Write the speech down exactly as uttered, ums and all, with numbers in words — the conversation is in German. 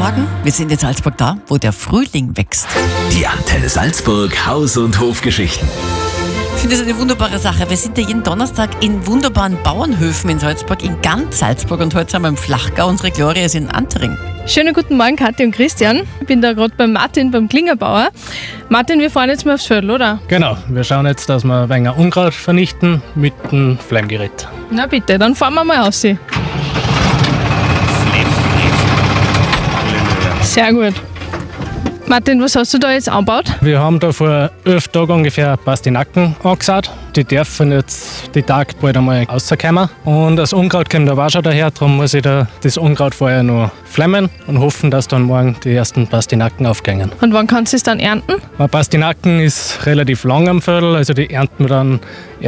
Morgen. Wir sind in Salzburg da, wo der Frühling wächst. Die Antenne Salzburg Haus- und Hofgeschichten. Ich finde das eine wunderbare Sache. Wir sind ja jeden Donnerstag in wunderbaren Bauernhöfen in Salzburg, in ganz Salzburg. Und heute sind wir im Flachgau. Unsere Gloria ist in Antering. Schönen guten Morgen, Kathi und Christian. Ich bin da gerade beim Martin, beim Klingerbauer. Martin, wir fahren jetzt mal aufs Feld, oder? Genau, wir schauen jetzt, dass wir ein wenig Unkraut vernichten mit dem Flemmgerät. Na bitte, dann fahren wir mal raus. Sehr gut. Martin, was hast du da jetzt angebaut? Wir haben da vor elf Tagen ungefähr Pastinaken angesät. Die dürfen jetzt die Tage bald einmal rauskommen. Und das Unkraut kommt aber auch schon daher, darum muss ich da das Unkraut vorher noch flemmen und hoffen, dass dann morgen die ersten Pastinaken aufgehen. Und wann kannst du es dann ernten? Pastinaken ist relativ lang am Viertel, also die ernten wir dann